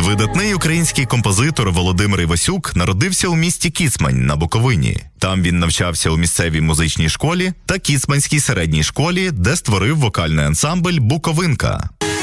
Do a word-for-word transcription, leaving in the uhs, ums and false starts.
Видатний український композитор Володимир Івасюк народився у місті Кіцмань на Буковині. Там він навчався у місцевій музичній школі та Кіцманській середній школі, де створив вокальний ансамбль «Буковинка».